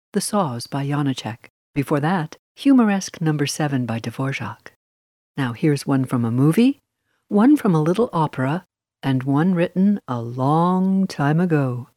The Saws by Janacek. Before that, Humoresque No. 7 by Dvorak. Now here's one from a movie, one from a little opera, and one written a long time ago.